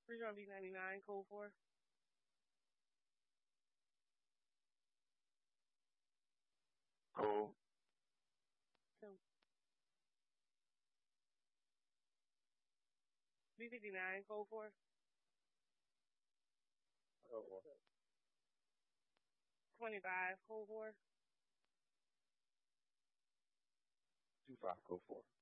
Regional B99, code 4. Cool. So, B59, code 4. Code 4. 25, code 4. 25, code 4.